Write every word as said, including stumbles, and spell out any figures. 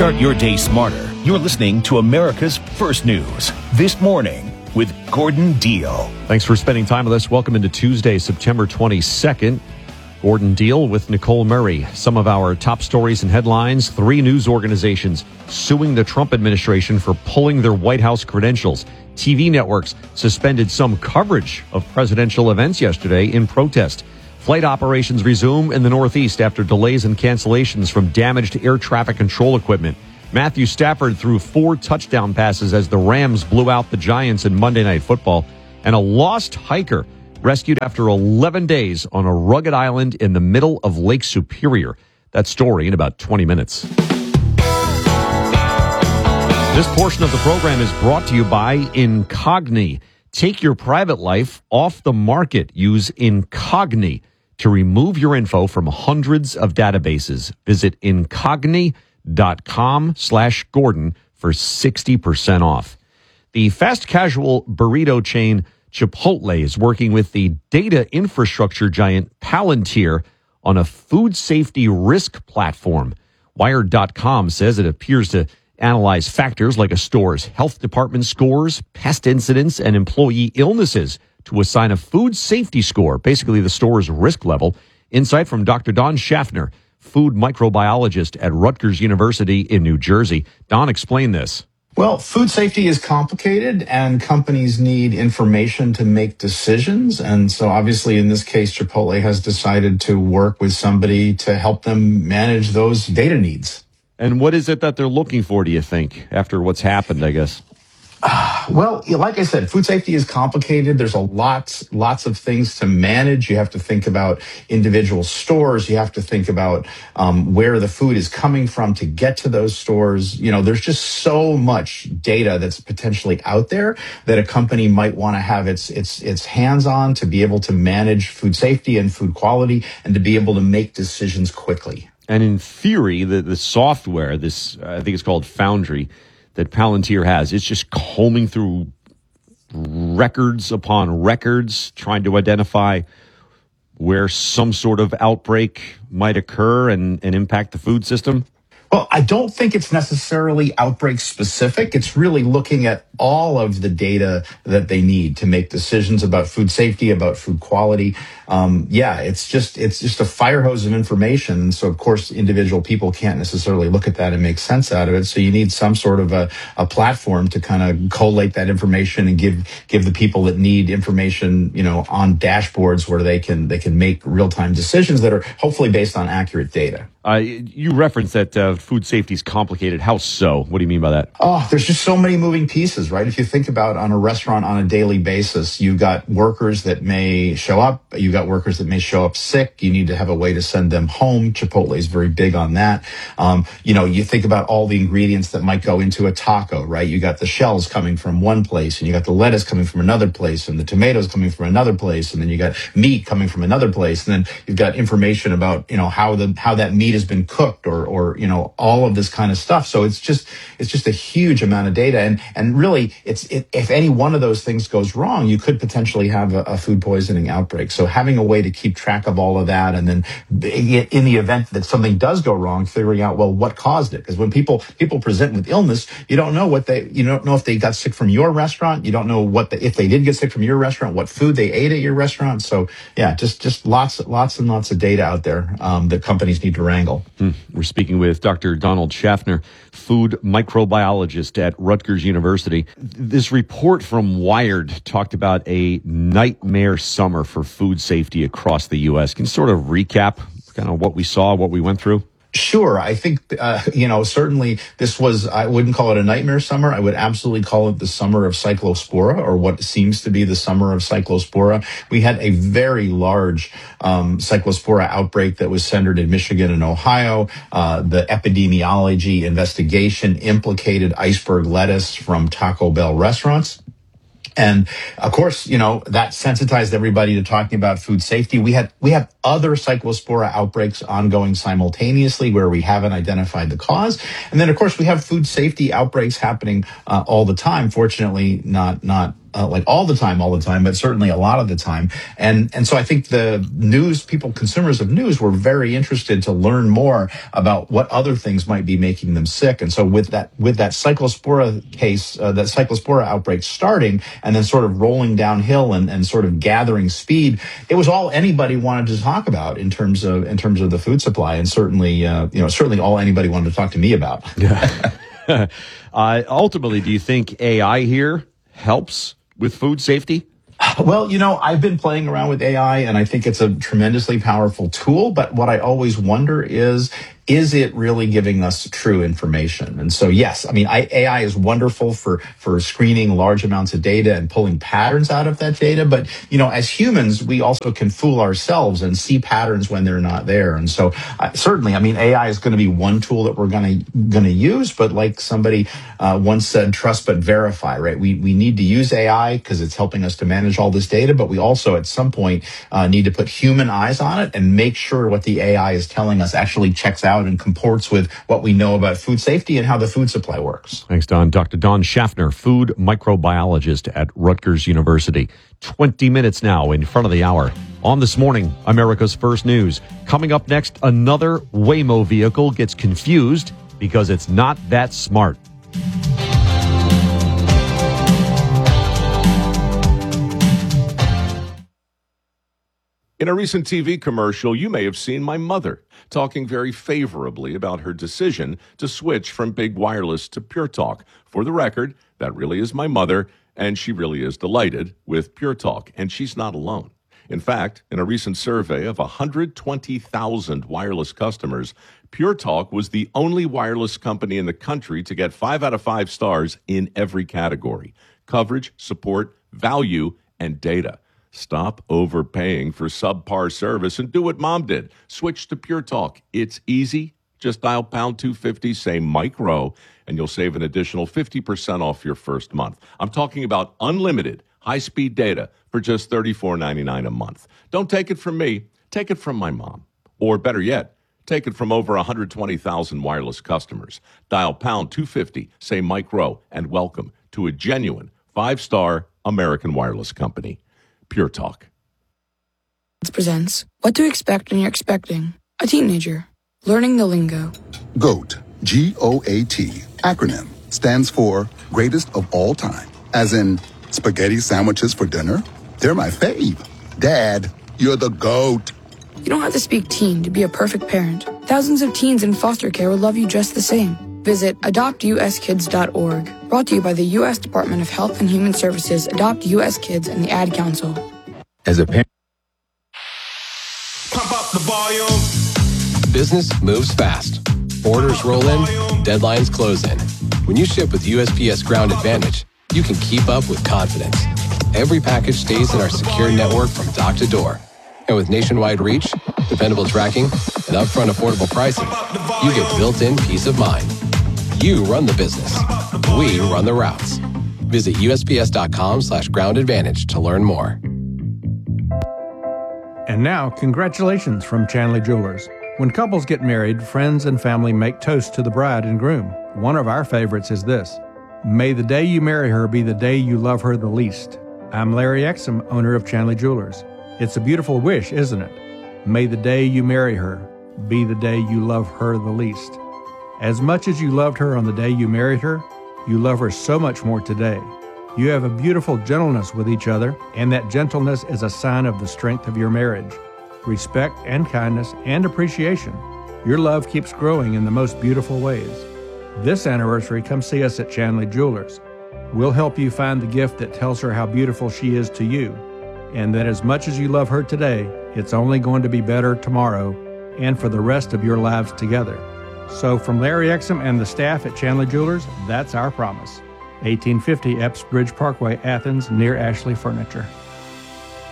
Start your day smarter. You're listening to America's First News This Morning with Gordon Deal. Thanks for spending time with us. Welcome into Tuesday, September twenty-second. Gordon Deal with Nicole Murray. Some of our top stories and headlines. Three news organizations suing the Trump administration for pulling their White House credentials. T V networks suspended some coverage of presidential events yesterday in protest. Flight operations resume in the Northeast after delays and cancellations from damaged air traffic control equipment. Matthew Stafford threw four touchdown passes as the Rams blew out the Giants in Monday Night Football. And a lost hiker rescued after eleven days on a rugged island in the middle of Lake Superior. That story in about twenty minutes. This portion of the program is brought to you by Incogni. Take your private life off the market. Use Incogni to remove your info from hundreds of databases. Visit incogni.com slash Gordon for sixty percent off. The fast casual burrito chain Chipotle is working with the data infrastructure giant Palantir on a food safety risk platform. Wired dot com says it appears to analyze factors like a store's health department scores, pest incidents, and employee illnesses to assign a food safety score, basically the store's risk level. Insight from Doctor Don Schaffner, food microbiologist at Rutgers University in New Jersey. Don, explain this. Well, food safety is complicated and companies need information to make decisions. And so obviously in this case, Chipotle has decided to work with somebody to help them manage those data needs. And what is it that they're looking for, do you think, after what's happened, I guess? Uh, well, like I said, food safety is complicated. There's a lot, lots of things to manage. You have to think about individual stores. You have to think about um, where the food is coming from to get to those stores. You know, there's just so much data that's potentially out there that a company might want to have its its its hands on to be able to manage food safety and food quality and to be able to make decisions quickly. And in theory, the, the software, this I think it's called Foundry, that Palantir has, it's just combing through records upon records, trying to identify where some sort of outbreak might occur and, and impact the food system? Well, I don't think it's necessarily outbreak specific. It's really looking at all of the data that they need to make decisions about food safety, about food quality. Um, yeah, it's just it's just a fire hose of information. So, of course, individual people can't necessarily look at that and make sense out of it. So you need some sort of a, a platform to kind of collate that information and give give the people that need information, you know, on dashboards where they can they can make real time decisions that are hopefully based on accurate data. Uh, you referenced that uh, food safety is complicated. How so? What do you mean by that? Oh, there's just so many moving pieces, right? If you think about on a restaurant on a daily basis, you've got workers that may show up. You've got workers that may show up sick. You need to have a way to send them home. Chipotle is very big on that. Um, you know, you think about all the ingredients that might go into a taco, right? You got the shells coming from one place, and you got the lettuce coming from another place, and the tomatoes coming from another place, and then you got meat coming from another place, and then you've got information about, you know, how the how that meat has been cooked, or or you know, all of this kind of stuff. So it's just it's just a huge amount of data, and and really, it's it, if any one of those things goes wrong, you could potentially have a, a food poisoning outbreak. So having a way to keep track of all of that, and then in the event that something does go wrong, figuring out, well, what caused it? Because when people people present with illness, you don't know what they you don't know if they got sick from your restaurant. You don't know what the, if they did get sick from your restaurant, what food they ate at your restaurant. So yeah, just just lots lots and lots of data out there um, that companies need to wrangle. Hmm. We're speaking with Doctor Donald Schaffner, food microbiologist at Rutgers University. This report from Wired talked about a nightmare summer for food safety across the U S. Can you sort of recap kind of what we saw, what we went through? Sure. I think, uh, you know, certainly this was, I wouldn't call it a nightmare summer. I would absolutely call it the summer of Cyclospora, or what seems to be the summer of Cyclospora. We had a very large um, Cyclospora outbreak that was centered in Michigan and Ohio. Uh, the epidemiology investigation implicated iceberg lettuce from Taco Bell restaurants. And of course, you know, that sensitized everybody to talking about food safety. We had we have other Cyclospora outbreaks ongoing simultaneously where we haven't identified the cause. And then, of course, we have food safety outbreaks happening uh, all the time. Fortunately, not not uh, like all the time, all the time, but certainly a lot of the time. And and so I think the news people, consumers of news, were very interested to learn more about what other things might be making them sick. And so with that with that Cyclospora case, uh, that Cyclospora outbreak starting and then sort of rolling downhill and, and sort of gathering speed, it was all anybody wanted to talk about in terms of in terms of the food supply, and certainly uh, you know certainly all anybody wanted to talk to me about. Yeah. uh, ultimately, do you think A I here helps with food safety? Well, you know, I've been playing around with A I, and I think it's a tremendously powerful tool. But what I always wonder is, is it really giving us true information? And so, yes, I mean, I, A I is wonderful for, for screening large amounts of data and pulling patterns out of that data. But, you know, as humans, we also can fool ourselves and see patterns when they're not there. And so uh, certainly, I mean, A I is going to be one tool that we're going to going to use. But like somebody uh, once said, trust but verify, right? We, we need to use A I because it's helping us to manage all this data. But we also, at some point, uh, need to put human eyes on it and make sure what the A I is telling us actually checks out and comports with what we know about food safety and how the food supply works. Thanks, Don. Doctor Don Schaffner, food microbiologist at Rutgers University. twenty minutes now in front of the hour. On This Morning, America's First News. Coming up next, another Waymo vehicle gets confused because it's not that smart. In a recent T V commercial, you may have seen my mother talking very favorably about her decision to switch from Big Wireless to Pure Talk. For the record, that really is my mother, and she really is delighted with Pure Talk, and she's not alone. In fact, in a recent survey of one hundred twenty thousand wireless customers, Pure Talk was the only wireless company in the country to get five out of five stars in every category: coverage, support, value, and data. Stop overpaying for subpar service and do what Mom did. Switch to Pure Talk. It's easy. Just dial pound two fifty, say micro, and you'll save an additional fifty percent off your first month. I'm talking about unlimited high-speed data for just thirty-four ninety-nine a month. Don't take it from me. Take it from my mom. Or better yet, take it from over one hundred twenty thousand wireless customers. Dial pound two fifty, say micro, and welcome to a genuine five-star American wireless company. Pure Talk. Presents What to Expect When You're Expecting a Teenager. Learning the lingo. GOAT, G O A T, acronym, stands for Greatest of All Time. As in, spaghetti sandwiches for dinner? They're my fave. Dad, you're the GOAT. You don't have to speak teen to be a perfect parent. Thousands of teens in foster care will love you just the same. Visit adopt u s kids dot org. Brought to you by the U S Department of Health and Human Services, Adopt U S Kids, and the Ad Council. As a parent, pump up the volume. Business moves fast. Orders roll in, deadlines close in. When you ship with U S P S Ground Advantage, you can keep up with confidence. Every package stays in our secure network from dock to door. And with nationwide reach, dependable tracking, and upfront affordable pricing, you get built-in peace of mind. You run the business. We run the routes. Visit U S P S dot com slash ground advantage to learn more. And now, congratulations from Chanley Jewelers. When couples get married, friends and family make toasts to the bride and groom. One of our favorites is this: may the day you marry her be the day you love her the least. I'm Larry Exum, owner of Chanley Jewelers. It's a beautiful wish, isn't it? May the day you marry her be the day you love her the least. As much as you loved her on the day you married her, you love her so much more today. You have a beautiful gentleness with each other, and that gentleness is a sign of the strength of your marriage. Respect and kindness and appreciation. Your love keeps growing in the most beautiful ways. This anniversary, come see us at Chanley Jewelers. We'll help you find the gift that tells her how beautiful she is to you, and that as much as you love her today, it's only going to be better tomorrow and for the rest of your lives together. So from Larry Exum and the staff at Chanley Jewelers, that's our promise. eighteen fifty Epps Bridge Parkway, Athens, near Ashley Furniture.